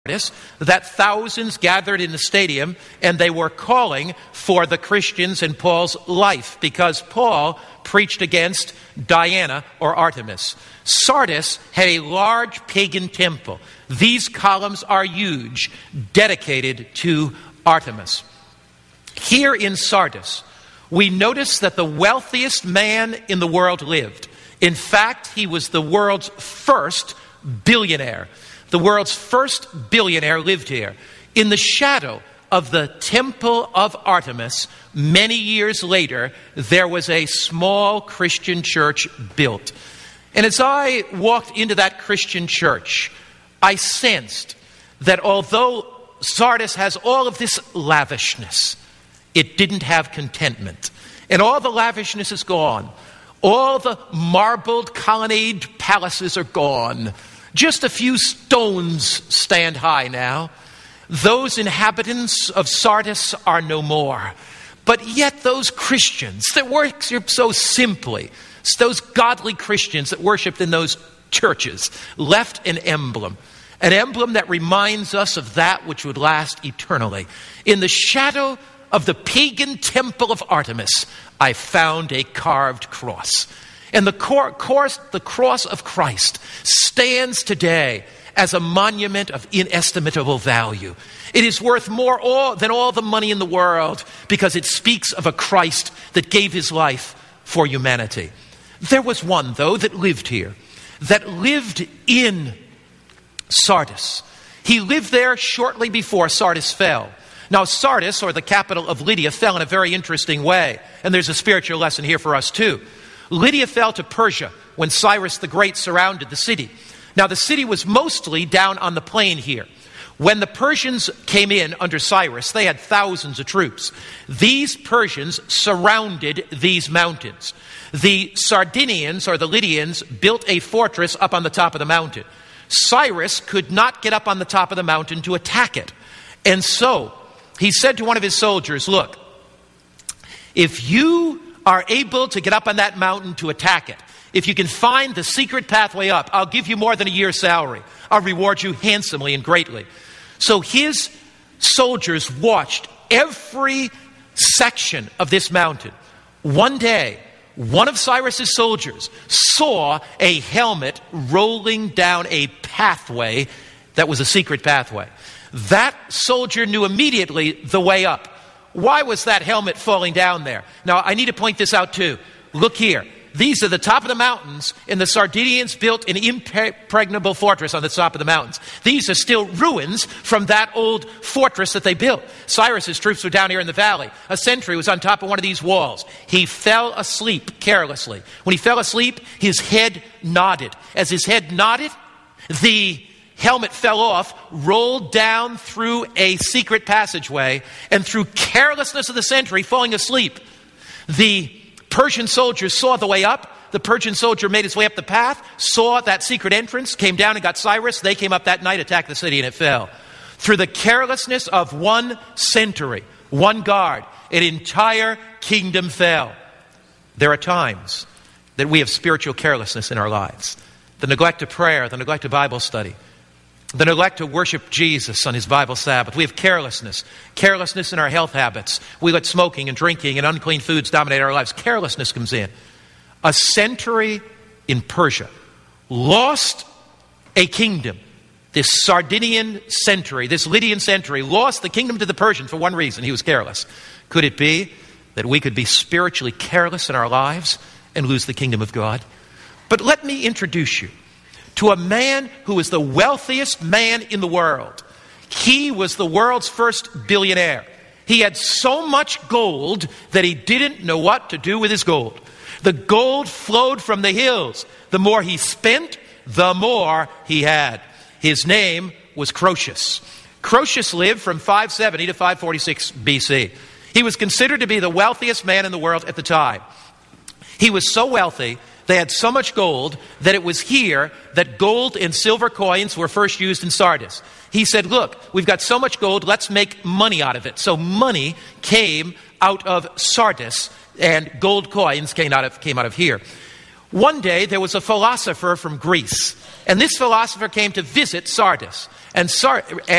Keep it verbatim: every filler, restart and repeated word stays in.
that thousands gathered in the stadium and they were calling for the Christians in Paul's life because Paul preached against Diana or Artemis. Sardis had a large pagan temple. These columns are huge, dedicated to Artemis. Here in Sardis, we notice that the wealthiest man in the world lived. In fact, he was the world's first billionaire. The world's first billionaire lived here. In the shadow of the Temple of Artemis, many years later, there was a small Christian church built. And as I walked into that Christian church, I sensed that although Sardis has all of this lavishness, it didn't have contentment. And all the lavishness is gone. All the marbled colonnade palaces are gone. Just a few stones stand high now. Those inhabitants of Sardis are no more. But yet those Christians that worship so simply, those godly Christians that worshiped in those churches, left an emblem. An emblem that reminds us of that which would last eternally. In the shadow of the pagan temple of Artemis, I found a carved cross. And the, cor- course, the cross of Christ stands today as a monument of inestimable value. It is worth more all, than all the money in the world because it speaks of a Christ that gave his life for humanity. There was one, though, that lived here, that lived in Sardis. He lived there shortly before Sardis fell. Now, Sardis, or the capital of Lydia, fell in a very interesting way. And there's a spiritual lesson here for us, too. Lydia fell to Persia when Cyrus the Great surrounded the city. Now, the city was mostly down on the plain here. When the Persians came in under Cyrus, they had thousands of troops. These Persians surrounded these mountains. The Sardinians, or the Lydians, built a fortress up on the top of the mountain. Cyrus could not get up on the top of the mountain to attack it. And so, he said to one of his soldiers, look, if you are able to get up on that mountain to attack it, if you can find the secret pathway up, I'll give you more than a year's salary. I'll reward you handsomely and greatly. So his soldiers watched every section of this mountain. One day, one of Cyrus's soldiers saw a helmet rolling down a pathway that was a secret pathway. That soldier knew immediately the way up. Why was that helmet falling down there? Now, I need to point this out too. Look here. These are the top of the mountains, and the Sardinians built an impregnable fortress on the top of the mountains. These are still ruins from that old fortress that they built. Cyrus's troops were down here in the valley. A sentry was on top of one of these walls. He fell asleep carelessly. When he fell asleep, his head nodded. As his head nodded, the helmet fell off, rolled down through a secret passageway, and through carelessness of the sentry falling asleep, the Persian soldiers saw the way up. The Persian soldier made his way up the path, saw that secret entrance, came down and got Cyrus. They came up that night, attacked the city, and it fell. Through the carelessness of one sentry, one guard, an entire kingdom fell. There are times that we have spiritual carelessness in our lives. The neglect of prayer, the neglect of Bible study, the neglect to worship Jesus on his Bible Sabbath. We have carelessness. Carelessness in our health habits. We let smoking and drinking and unclean foods dominate our lives. Carelessness comes in. A century in Persia lost a kingdom. This Sardinian century, this Lydian century, lost the kingdom to the Persian for one reason. He was careless. Could it be that we could be spiritually careless in our lives and lose the kingdom of God? But let me introduce you to a man who was the wealthiest man in the world. He was the world's first billionaire. He had so much gold that he didn't know what to do with his gold. The gold flowed from the hills. The more he spent, the more he had. His name was Croesus. Croesus lived from five seventy to five forty-six B C. He was considered to be the wealthiest man in the world at the time. He was so wealthy, they had so much gold that it was here that gold and silver coins were first used in Sardis. He said, look, we've got so much gold, let's make money out of it. So money came out of Sardis and gold coins came out of, came out of here. One day there was a philosopher from Greece, and this philosopher came to visit Sardis. And, Sar-